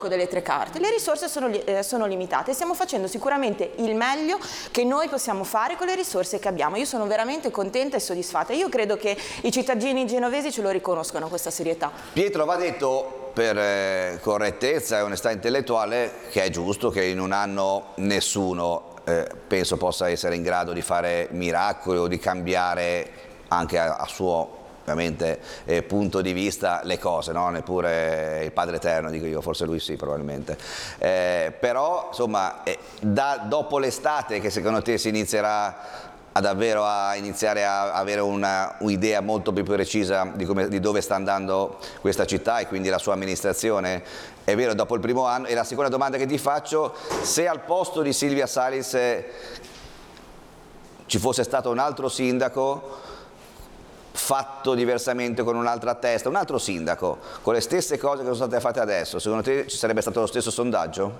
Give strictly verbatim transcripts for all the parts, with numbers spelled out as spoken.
delle tre carte, le risorse sono, eh, sono limitate e stiamo facendo sicuramente il meglio che noi possiamo fare con le risorse che abbiamo. Io sono veramente contenta e soddisfatta. Io credo che i cittadini genovesi ce lo riconoscono questa serietà. Pietro, va detto per eh, correttezza e onestà intellettuale che è giusto che in un anno nessuno eh, penso possa essere in grado di fare miracoli o di cambiare anche a, a suo ovviamente eh, punto di vista le cose, no? Neppure il Padre Eterno, dico io, forse lui sì probabilmente, eh, però insomma eh, da, dopo l'estate che secondo te si inizierà a davvero a iniziare a avere un'idea molto più precisa di, come, di dove sta andando questa città e quindi la sua amministrazione, è vero, dopo il primo anno. E la seconda domanda che ti faccio, se al posto di Silvia Salis eh, ci fosse stato un altro sindaco fatto diversamente con un'altra testa, un altro sindaco, con le stesse cose che sono state fatte adesso, secondo te ci sarebbe stato lo stesso sondaggio?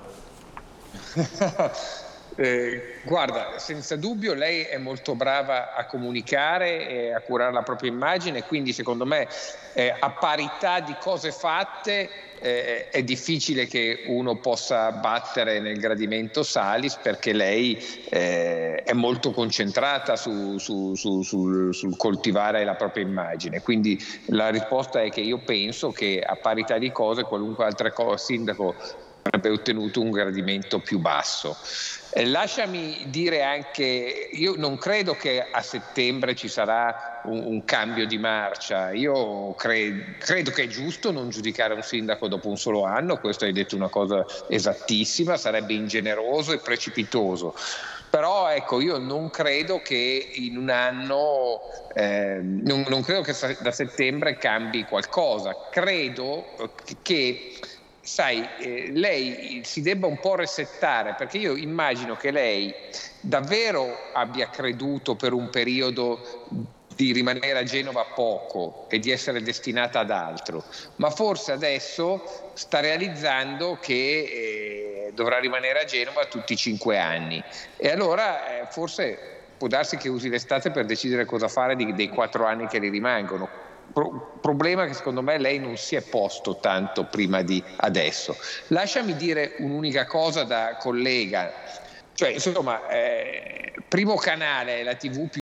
eh, guarda, senza dubbio lei è molto brava a comunicare e a curare la propria immagine, quindi secondo me eh, a parità di cose fatte eh, è difficile che uno possa battere nel gradimento Salis, perché lei eh, è molto concentrata su, su, su, sul, sul coltivare la propria immagine, quindi la risposta è che io penso che a parità di cose qualunque altro sindaco avrebbe ottenuto un gradimento più basso. Eh, lasciami dire anche, io non credo che a settembre ci sarà un, un cambio di marcia. Io cre- credo che è giusto non giudicare un sindaco dopo un solo anno, questo hai detto una cosa esattissima, sarebbe ingeneroso e precipitoso. Però ecco, io non credo che in un anno, eh, non, non credo che da settembre cambi qualcosa. Credo che sai, eh, lei si debba un po' resettare, perché io immagino che lei davvero abbia creduto per un periodo di rimanere a Genova poco e di essere destinata ad altro, ma forse adesso sta realizzando che eh, dovrà rimanere a Genova tutti i cinque anni e allora eh, forse può darsi che usi l'estate per decidere cosa fare di, dei quattro anni che le rimangono. Pro- problema che secondo me lei non si è posto tanto prima di adesso. Lasciami dire un'unica cosa da collega, cioè insomma eh, Primo Canale, la tivù più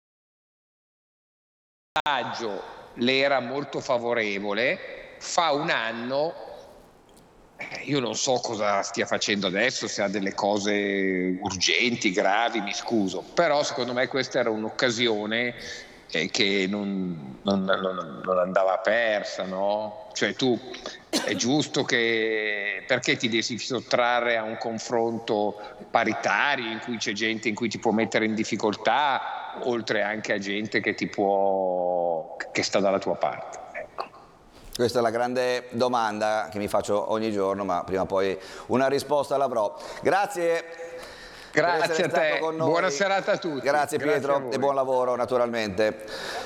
le era molto favorevole, fa un anno eh, io non so cosa stia facendo adesso, se ha delle cose urgenti, gravi, mi scuso, però secondo me questa era un'occasione eh, che non, non, non, non andava persa, no? Cioè tu è giusto che perché ti devi sottrarre a un confronto paritario in cui c'è gente in cui ti può mettere in difficoltà, oltre anche a gente che ti può che sta dalla tua parte. Ecco. Questa è la grande domanda che mi faccio ogni giorno, ma prima o poi una risposta l'avrò. Grazie. Grazie a te, buona serata a tutti. Grazie Pietro Grazie e buon lavoro naturalmente.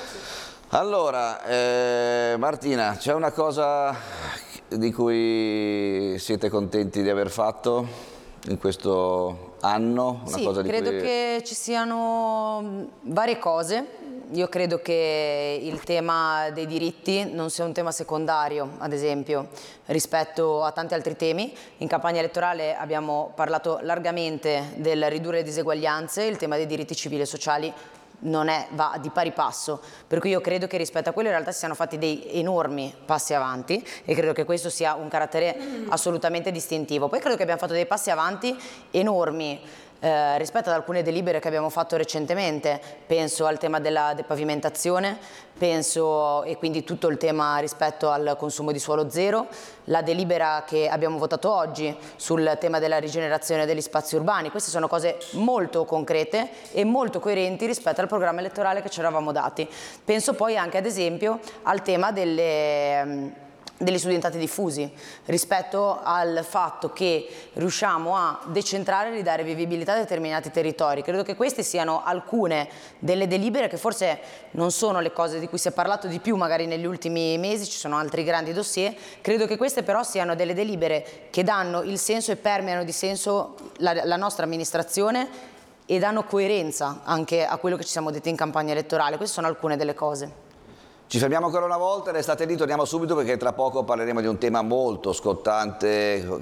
Allora, eh, Martina, c'è una cosa di cui siete contenti di aver fatto in questo anno? Una sì, cosa di credo cui... che ci siano varie cose. Io credo che il tema dei diritti non sia un tema secondario, ad esempio, rispetto a tanti altri temi. In campagna elettorale abbiamo parlato largamente del ridurre le diseguaglianze, il tema dei diritti civili e sociali non è, va di pari passo, per cui io credo che rispetto a quello in realtà si siano fatti dei enormi passi avanti e credo che questo sia un carattere assolutamente distintivo. Poi credo che abbiamo fatto dei passi avanti enormi Eh, rispetto ad alcune delibere che abbiamo fatto recentemente, penso al tema della depavimentazione, penso e quindi tutto il tema rispetto al consumo di suolo zero, la delibera che abbiamo votato oggi sul tema della rigenerazione degli spazi urbani. Queste sono cose molto concrete e molto coerenti rispetto al programma elettorale che ci eravamo dati. Penso poi anche ad esempio al tema delle... degli studentati diffusi, rispetto al fatto che riusciamo a decentrare e ridare vivibilità a determinati territori. Credo che queste siano alcune delle delibere che forse non sono le cose di cui si è parlato di più magari negli ultimi mesi, ci sono altri grandi dossier, credo che queste però siano delle delibere che danno il senso e permeano di senso la, la nostra amministrazione e danno coerenza anche a quello che ci siamo detti in campagna elettorale. Queste sono alcune delle cose. Ci fermiamo ancora una volta, restate lì, torniamo subito perché tra poco parleremo di un tema molto scottante